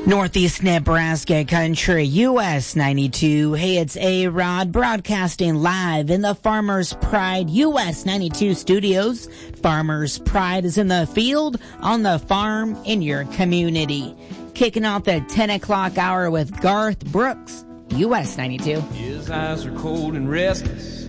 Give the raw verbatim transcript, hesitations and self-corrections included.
Northeast Nebraska Country, U S ninety-two. Hey, it's A-Rod broadcasting live in the Farmers Pride U S ninety-two studios. Farmers Pride is in the field, on the farm, in your community. Kicking off the ten o'clock hour with Garth Brooks, U S ninety-two. His eyes are cold and restless.